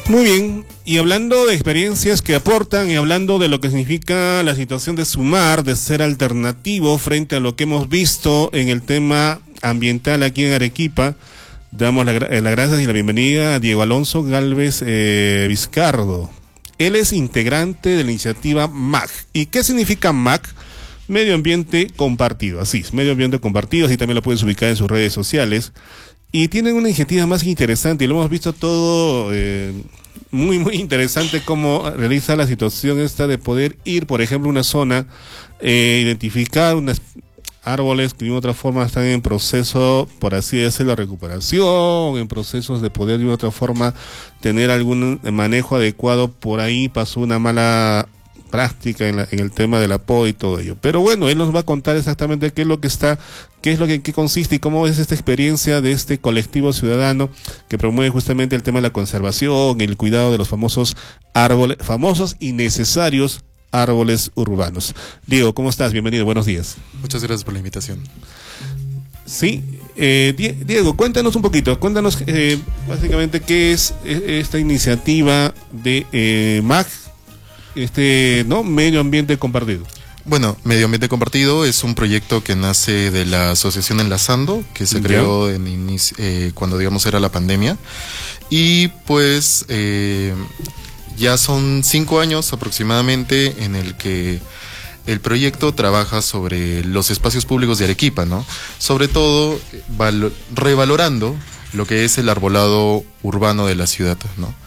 Muy bien, y hablando de experiencias que aportan y hablando de lo que significa la situación de sumar, de ser alternativo frente a lo que hemos visto en el tema ambiental aquí en Arequipa, damos las gracias y la bienvenida a Diego Alonso Gálvez Vizcardo. Él es integrante de la iniciativa MAC. ¿Y qué significa MAC? Medio Ambiente Compartido, así es, Medio Ambiente Compartido, así también lo puedes ubicar en sus redes sociales. Y tienen una iniciativa más interesante, y lo hemos visto todo muy interesante cómo realiza la situación esta de poder ir, por ejemplo, a una zona, identificar unos árboles que de otra forma están en proceso, por así decirlo, de recuperación, en procesos de poder de otra forma tener algún manejo adecuado. Por ahí pasó una mala práctica en el tema del apoyo y todo ello. Pero bueno, él nos va a contar exactamente qué es lo que está, qué consiste y cómo es esta experiencia de este colectivo ciudadano que promueve justamente el tema de la conservación, el cuidado de los famosos árboles, famosos y necesarios árboles urbanos. Diego, ¿cómo estás? Bienvenido, buenos días. Muchas gracias por la invitación. Sí, Diego, cuéntanos un poquito, básicamente qué es esta iniciativa de MAC, Medio Ambiente Compartido. Bueno, Medio Ambiente Compartido es un proyecto que nace de la asociación Enlazando, que se creó cuando digamos era la pandemia, y pues ya son 5 años aproximadamente en el que el proyecto trabaja sobre los espacios públicos de Arequipa, ¿no? Sobre todo revalorando lo que es el arbolado urbano de la ciudad, ¿no?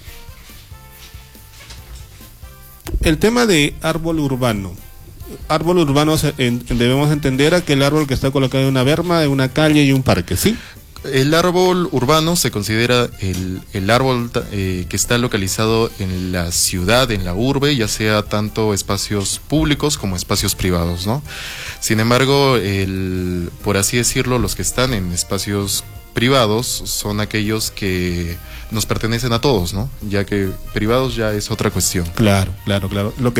El tema de árbol urbano debemos entender aquel árbol que está colocado en una berma, en una calle y un parque, ¿sí? El árbol urbano se considera el árbol que está localizado en la ciudad, en la urbe, ya sea tanto espacios públicos como espacios privados, ¿no? Sin embargo, por así decirlo, los que están en espacios privados son aquellos que nos pertenecen a todos, ¿no? Ya que privados ya es otra cuestión. Claro. Lo que